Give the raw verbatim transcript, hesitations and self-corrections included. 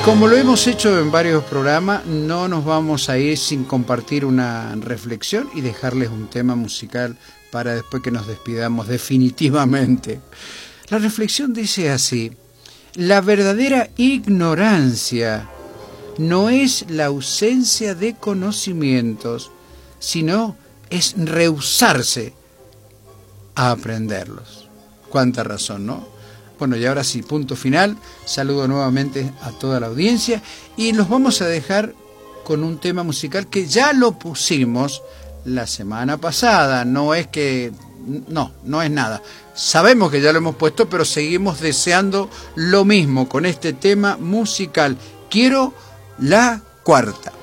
como lo hemos hecho en varios programas, no nos vamos a ir sin compartir una reflexión y dejarles un tema musical para después que nos despidamos definitivamente. La reflexión dice así: la verdadera ignorancia no es la ausencia de conocimientos, sino es rehusarse a aprenderlos. Cuánta razón, ¿no? Bueno, y ahora sí, punto final. Saludo nuevamente a toda la audiencia y los vamos a dejar con un tema musical que ya lo pusimos la semana pasada. No es que... no, no es nada. Sabemos que ya lo hemos puesto, pero seguimos deseando lo mismo con este tema musical. Quiero la cuarta.